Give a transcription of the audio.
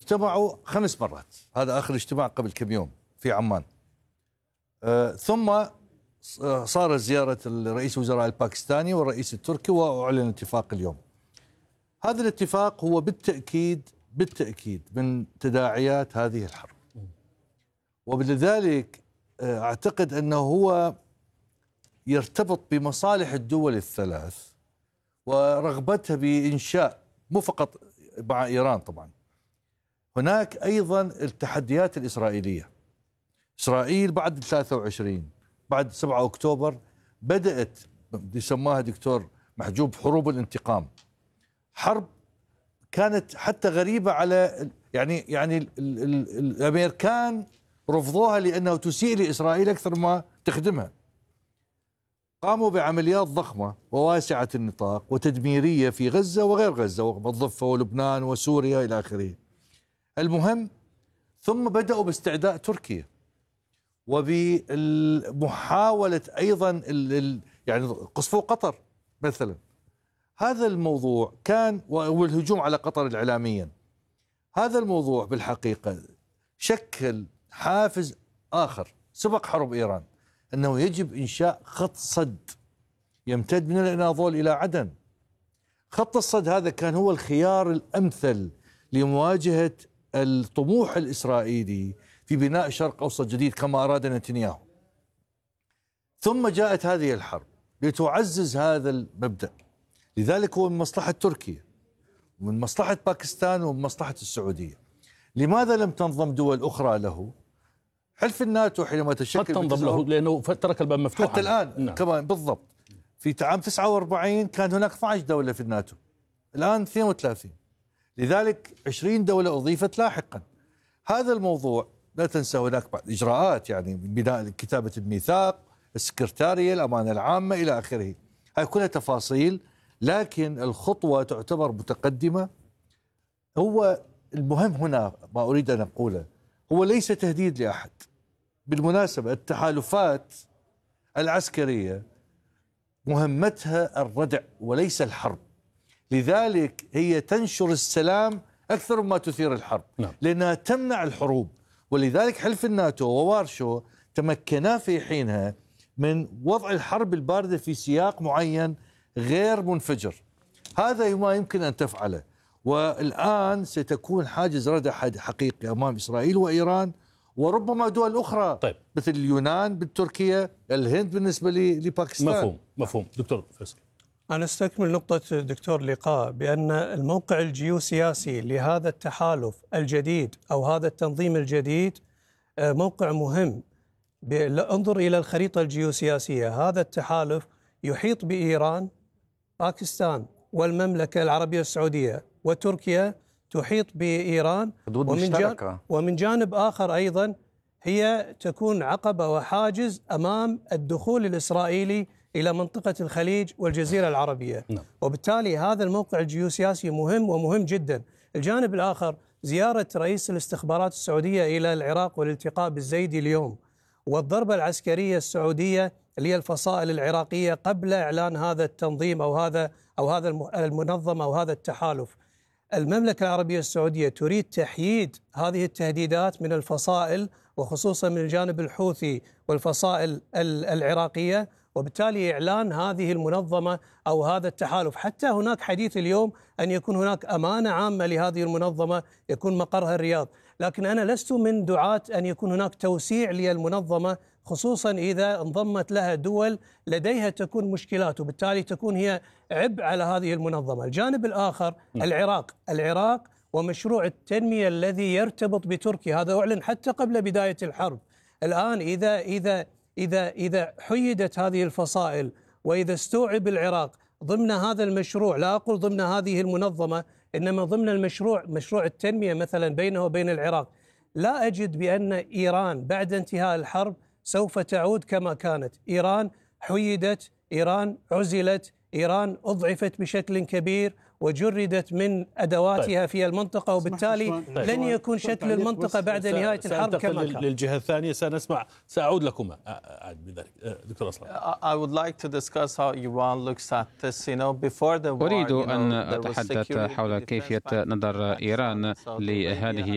اجتمعوا 5 مرات، هذا آخر اجتماع قبل كم يوم في عمان. ثم صارت زيارة الرئيس الوزراء الباكستاني والرئيس التركي وأعلن اتفاق اليوم. هذا الاتفاق هو بالتأكيد من تداعيات هذه الحرب، وبذلك أعتقد أنه هو يرتبط بمصالح الدول الثلاث ورغبتها بإنشاء، مو فقط مع إيران طبعا، هناك أيضا التحديات الإسرائيلية. إسرائيل بعد 23 بعد 7 أكتوبر بدأت يسماها دكتور محجوب حروب الانتقام، حرب كانت حتى غريبة على يعني الأمريكان رفضوها لأنه تسيء لإسرائيل أكثر ما تخدمها. قاموا بعمليات ضخمة وواسعة النطاق وتدميرية في غزة وغير غزة والضفة ولبنان وسوريا إلى آخره. المهم ثم بدأوا باستعداء تركيا وبمحاولة أيضا يعني قصفوا قطر مثلا. هذا الموضوع كان والهجوم على قطر إعلاميا. هذا الموضوع بالحقيقة شكل حافز آخر سبق حرب إيران، أنه يجب إنشاء خط صد يمتد من الأناضول إلى عدن. خط الصد هذا كان هو الخيار الأمثل لمواجهة الطموح الإسرائيلي في بناء شرق أوسط جديد كما أراد نتنياهو. ثم جاءت هذه الحرب لتعزز هذا المبدأ، لذلك هو من مصلحة تركيا ومن مصلحة باكستان ومن مصلحة السعودية. لماذا لم تنضم دول أخرى له؟ حلف الناتو حينما تشكل تنضم له لأنه ترك الباب مفتوحا حتى الآن. نعم. كمان بالضبط في عام 49 كان هناك 12 دولة في الناتو، الآن 32، لذلك 20 دولة أضيفت لاحقا. هذا الموضوع لا تنسى هناك بعض إجراءات، يعني بناء كتابة الميثاق، السكرتارية، الأمانة العامة إلى آخره، هاي كلها تفاصيل، لكن الخطوة تعتبر متقدمة. هو المهم هنا ما أريد أن أقوله هو ليس تهديد لأحد. بالمناسبة التحالفات العسكرية مهمتها الردع وليس الحرب، لذلك هي تنشر السلام أكثر مما تثير الحرب. نعم. لأنها تمنع الحروب، ولذلك حلف الناتو ووارشو تمكنا في حينها من وضع الحرب الباردة في سياق معين غير منفجر. هذا ما يمكن أن تفعله، والآن ستكون حاجز ردع حقيقي أمام إسرائيل وإيران وربما دول أخرى. طيب. مثل اليونان بالتركيا، الهند بالنسبة لباكستان. مفهوم دكتور فيصل. أنا أستكمل نقطة دكتور لقاء بأن الموقع الجيوسياسي لهذا التحالف الجديد أو هذا التنظيم الجديد موقع مهم. انظر إلى الخريطة الجيوسياسية، هذا التحالف يحيط بإيران، باكستان والمملكة العربية السعودية وتركيا تحيط بإيران، ومن جانب آخر أيضا هي تكون عقبة وحاجز أمام الدخول الإسرائيلي إلى منطقة الخليج والجزيرة العربية. وبالتالي هذا الموقع الجيوسياسي مهم ومهم جدا. الجانب الآخر زيارة رئيس الاستخبارات السعودية إلى العراق والالتقاء بالزيدي اليوم، والضربة العسكرية السعودية اللي هي الفصائل العراقية قبل إعلان هذا التنظيم أو هذا المنظمة أو هذا التحالف. المملكة العربية السعودية تريد تحييد هذه التهديدات من الفصائل، وخصوصا من الجانب الحوثي والفصائل العراقية، وبالتالي إعلان هذه المنظمة أو هذا التحالف. حتى هناك حديث اليوم أن يكون هناك أمانة عامة لهذه المنظمة يكون مقرها الرياض، لكن أنا لست من دعاة أن يكون هناك توسيع للمنظمة، خصوصا إذا انضمت لها دول لديها تكون مشكلات، وبالتالي تكون هي عبء على هذه المنظمة. الجانب الآخر العراق ومشروع التنمية الذي يرتبط بتركيا، هذا أعلن حتى قبل بداية الحرب. الآن إذا حيدت هذه الفصائل وإذا استوعب العراق ضمن هذا المشروع، لا أقول ضمن هذه المنظمة، إنما ضمن مشروع التنمية مثلا بينه وبين العراق، لا أجد بأن إيران بعد انتهاء الحرب سوف تعود كما كانت. إيران حيدت، إيران عزلت، إيران أضعفت بشكل كبير وجردت من أدواتها في المنطقة، وبالتالي لن يكون شكل المنطقة بعد نهاية الحرب كما كان. للجهة الثانية سأعود لكم بذلك. دكتور أصلان. I would like to discuss how Iran looks at this. Before the war, أريد أن أتحدث حول كيفية نظر إيران لهذه